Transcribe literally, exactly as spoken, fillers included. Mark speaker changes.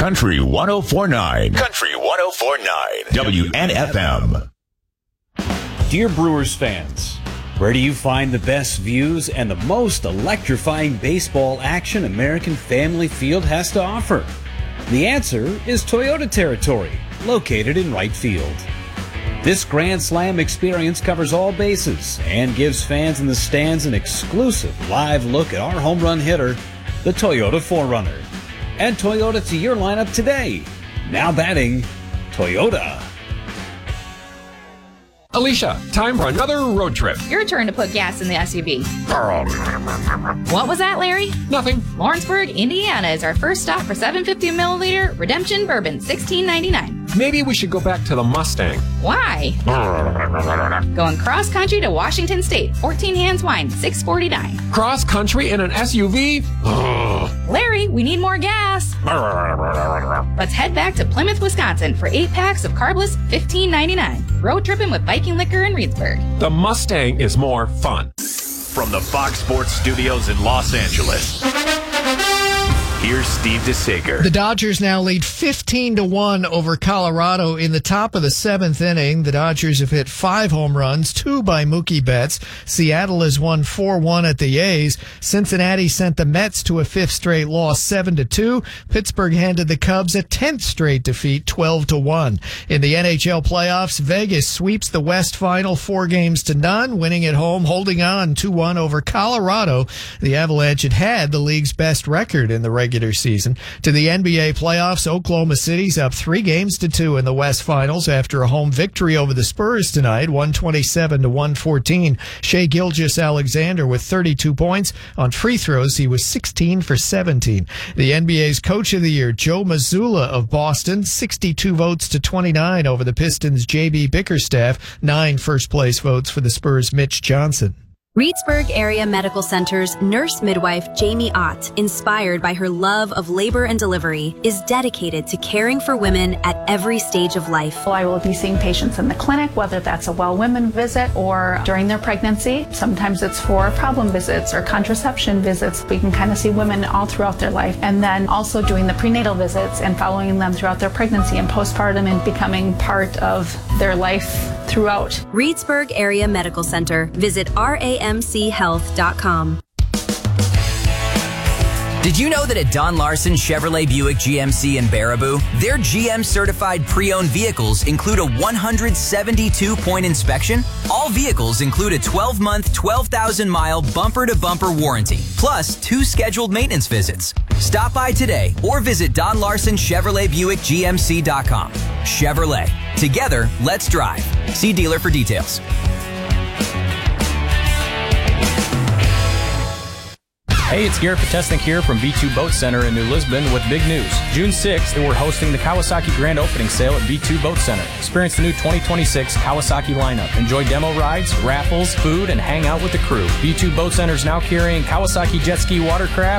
Speaker 1: Country one oh four point nine. Country one oh four point nine. W N F M.
Speaker 2: Dear Brewers fans, where do you find the best views and the most electrifying baseball action American Family Field has to offer? The answer is Toyota territory, located in right field. This Grand Slam experience covers all bases and gives fans in the stands an exclusive live look at our home run hitter, the Toyota four runner. Add Toyota to your lineup today. Now batting, Toyota.
Speaker 3: Alicia, time for another road trip.
Speaker 4: Your turn to put gas in the S U V. What was that, Larry?
Speaker 3: Nothing.
Speaker 4: Lawrenceburg, Indiana is our first stop for seven hundred fifty milliliter Redemption Bourbon, sixteen ninety-nine.
Speaker 3: Maybe we should go back to the Mustang.
Speaker 4: Why? Going cross country to Washington State, fourteen Hands Wine, six forty-nine.
Speaker 3: Cross country in an S U V?
Speaker 4: Larry, we need more gas. Let's head back to Plymouth, Wisconsin for eight packs of carbless, fifteen ninety-nine. Road tripping with Viking Liquor in Reedsburg.
Speaker 3: The Mustang is more fun.
Speaker 1: From the Fox Sports Studios in Los Angeles, here's Steve DeSager.
Speaker 5: The Dodgers now lead fifteen to one over Colorado in the top of the seventh inning. The Dodgers have hit five home runs, two by Mookie Betts. Seattle has won four one at the A's. Cincinnati sent the Mets to a fifth straight loss, seven to two. Pittsburgh handed the Cubs a tenth straight defeat, twelve to one. In the N H L playoffs, Vegas sweeps the West Final four games to none, winning at home, holding on two one over Colorado. The Avalanche had had the league's best record in the regular regular season. To the N B A playoffs, Oklahoma City's up three games to two in the West Finals after a home victory over the Spurs tonight, one twenty-seven to one fourteen. Shai Gilgeous-Alexander with thirty-two points. On free throws, he was sixteen for seventeen. The N B A's Coach of the Year, Joe Mazzulla of Boston, sixty-two votes to twenty-nine over the Pistons' J B Bickerstaff, nine first-place votes for the Spurs' Mitch Johnson.
Speaker 6: Reedsburg Area Medical Center's nurse midwife Jamie Ott, inspired by her love of labor and delivery, is dedicated to caring for women at every stage of life.
Speaker 7: I will be seeing patients in the clinic, whether that's a well women visit or during their pregnancy. Sometimes it's for problem visits or contraception visits. We can kind of see women all throughout their life, and then also doing the prenatal visits and following them throughout their pregnancy and postpartum and becoming part of their life throughout.
Speaker 6: Reedsburg Area Medical Center. Visit R A M C health dot com.
Speaker 8: Did you know that at Don Larson Chevrolet Buick G M C in Baraboo, their G M certified pre-owned vehicles include a one hundred seventy-two point inspection? All vehicles include a twelve month, twelve thousand mile bumper-to-bumper warranty, plus two scheduled maintenance visits. Stop by today or visit Don Larson Chevrolet Buick G M C dot com. Chevrolet. Together, let's drive. See dealer for details.
Speaker 9: Hey, it's Garrett Potesnik here from B two Boat Center in New Lisbon with big news. June sixth, we're hosting the Kawasaki Grand Opening Sale at B two Boat Center. Experience the new twenty twenty-six Kawasaki lineup. Enjoy demo rides, raffles, food, and hang out with the crew. B two Boat Center is now carrying Kawasaki jet ski watercraft,